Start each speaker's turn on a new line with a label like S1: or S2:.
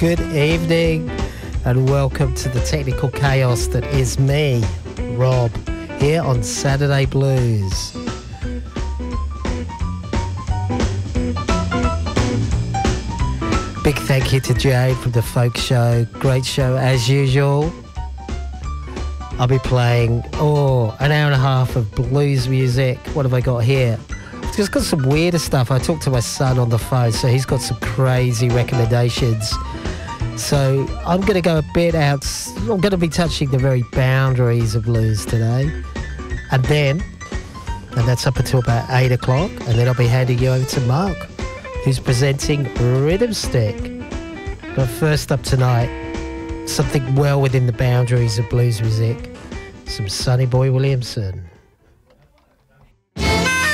S1: Good evening and welcome to the technical chaos that is me, Rob, here on Saturday Blues. Big thank you to Jade from the Folk Show. Great show as usual. I'll be playing, an hour and a half of blues music. What have I got here? I've just got some weirder stuff. I talked to my son on the phone, so he's got some crazy recommendations. So I'm going to go a bit out. I'm going to be touching the very boundaries of blues today. And that's up until about 8 o'clock. And then I'll be handing you over to Mark, who's presenting Rhythm Stick. But first up tonight, something well within the boundaries of blues music, some Sonny Boy Williamson.